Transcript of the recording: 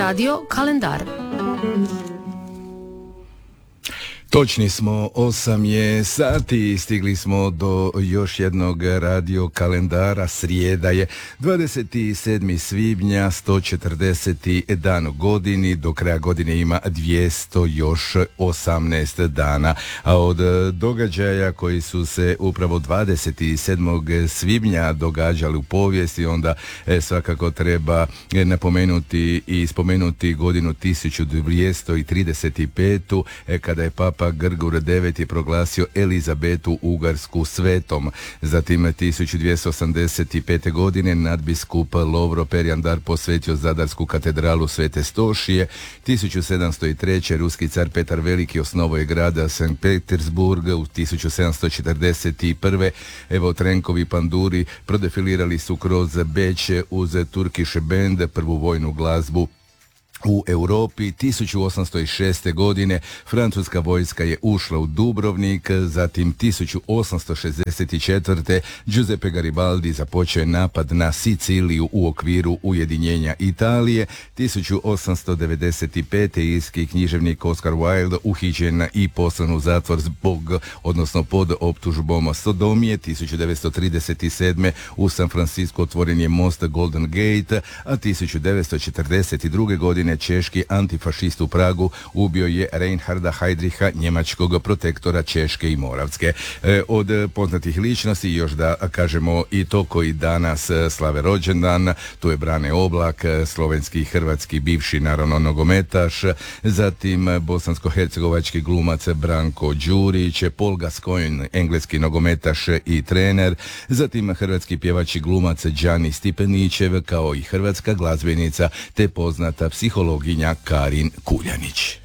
Radio kalendar. Točni smo, 8 je sati, stigli smo do još jednog radio kalendara, srijeda je 27. svibnja, 140. dan u godini, do kraja godine ima 218 dana, a od događaja koji su se upravo 27. svibnja događali u povijesti, onda svakako treba napomenuti i spomenuti godinu 1235. Kada je Papa Grgur IX je proglasio Elizabetu Ugarsku svetom. Zatim 1285. godine nadbiskup Lovro Perjandar posvetio Zadarsku katedralu Svete Stošije. 1703. ruski car Petar Veliki osnovao je grada Sankt Petersburg. U 1741. Evo Trenkovi panduri prodefilirali su kroz Beč uz Turkish Band, prvu vojnu glazbu u Europi. 1806. godine francuska vojska je ušla u Dubrovnik, zatim 1864. Giuseppe Garibaldi započeo je napad na Siciliju u okviru ujedinjenja Italije. 1895. irski književnik Oscar Wilde uhićen i poslan u zatvor pod optužbom sodomije. 1937. u San Francisco otvoren je most Golden Gate, a 1942. godine češki antifašist u Pragu ubio je Reinharda Heydricha, njemačkog protektora Češke i Moravske. Od poznatih ličnosti još da kažemo i to koji danas slave rođendan, tu je Brane Oblak, slovenski i hrvatski bivši naravno nogometaš, zatim bosansko-hercegovački glumac Branko Đurić, Paul Gascoigne, engleski nogometaš i trener, zatim hrvatski pjevač i glumac Đani Stipenićev, kao i hrvatska glazbenica te poznata psihologinja Karin Kuljanić.